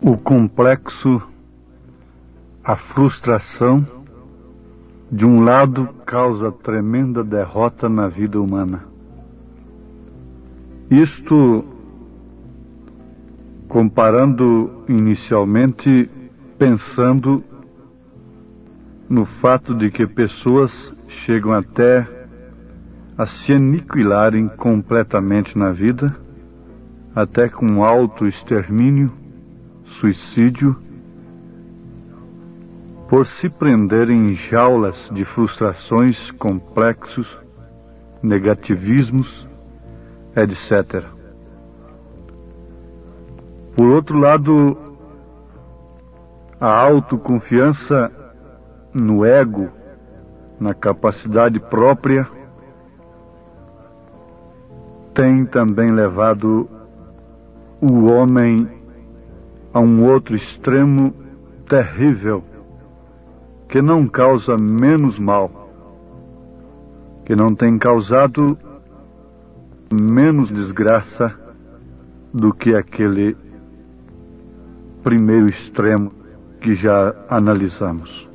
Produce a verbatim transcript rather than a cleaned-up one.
O complexo, a frustração, de um lado, causa tremenda derrota na vida humana. Isto, comparando inicialmente, pensando no fato de que pessoas chegam até a se aniquilarem completamente na vida, até com auto-extermínio, suicídio, por se prenderem em jaulas de frustrações, complexos, negativismos, etcétera. Por outro lado, a autoconfiança no ego, na capacidade própria, tem também levado o homem a um outro extremo terrível, que não causa menos mal, que não tem causado menos desgraça do que aquele primeiro extremo que já analisamos.